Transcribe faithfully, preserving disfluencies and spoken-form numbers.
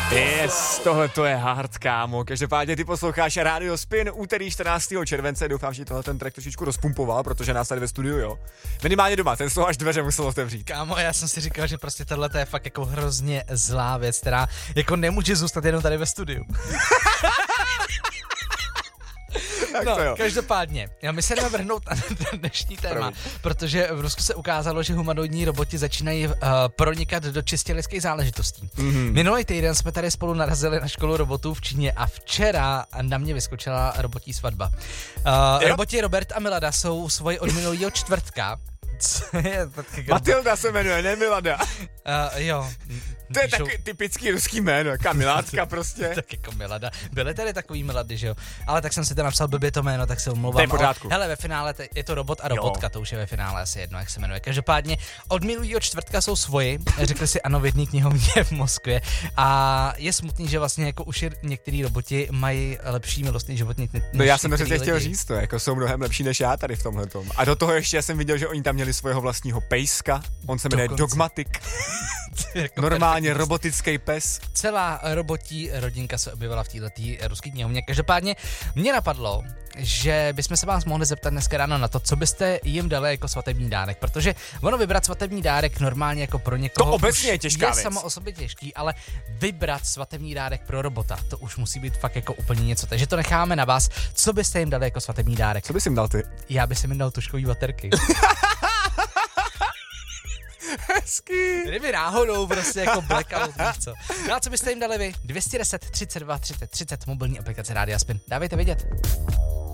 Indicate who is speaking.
Speaker 1: Yes, tohle to je hard, kámo. Každopádně ty posloucháš Radio Spin, úterý čtrnáctého července. Doufám, že tohle ten track trošičku rozpumpoval, protože nás tady ve studiu, jo. Minimálně doma, ten z toho až dveře musel otevřít.
Speaker 2: Kámo, já jsem si říkal, že prostě tohle je fakt jako hrozně zlá věc, která jako nemůže zůstat jenom tady ve studiu.
Speaker 1: Tak
Speaker 2: no,
Speaker 1: to jo.
Speaker 2: Každopádně, my se jdeme vrhnout na dnešní téma, Promiň. protože v Rusku se ukázalo, že humanoidní roboti začínají uh, pronikat do čistě lidských záležitostí. Mm-hmm. Minulý týden jsme tady spolu narazili na školu robotů v Číně a včera na mě vyskočila robotí svatba. Uh, roboti Robert a Milada jsou svoji od minulého čtvrtka.
Speaker 1: Matilda se jmenuje, ne Milada.
Speaker 2: Uh, jo.
Speaker 1: To je takový typický ruský jméno, jaká Milátka prostě.
Speaker 2: Tak jako Milada. Byly tady takový Milady, že jo? Ale tak jsem si to napsal blbě to jméno, tak se omlouvám.
Speaker 1: To je v pořádku.
Speaker 2: Hele, ve finále te, je to robot a robotka, jo. To už je ve finále asi jedno, jak se jmenuje. Každopádně od minulého čtvrtka jsou svoji, řekli si ano v jedné knihovně v Moskvě a je smutný, že vlastně jako už některý roboti mají lepší milostný život než
Speaker 1: No já jsem to přesně chtěl říct, to jako jsou mnohem lepší než já tady v tomhletom. A do toho ještě jsem viděl, že oni tam měli svého vlastního pejska, on se jmenuje Dogmatic. Jako normálně robotický pes.
Speaker 2: Celá robotí rodinka se objevila v této ruské knihovně. Každopádně mě napadlo, že bychom se vás mohli zeptat dneska ráno na to, co byste jim dali jako svatební dárek, protože ono vybrat svatební dárek normálně jako pro někoho
Speaker 1: to obecně je těžká
Speaker 2: je
Speaker 1: věc.
Speaker 2: samo o sobě těžký, ale vybrat svatební dárek pro robota, to už musí být fakt jako úplně něco. Takže to necháme na vás, co byste jim dali jako svatební dárek.
Speaker 1: Co bys jim dal ty?
Speaker 2: Já bych jim dal tuškový baterky.
Speaker 1: Hezký.
Speaker 2: Kdyby náhodou prostě jako blackout, víš co. No a co byste jim dali vy? dvě stě deset, třicet dva, třicet, třicet, mobilní aplikace Rádia Spin. Dávejte vědět.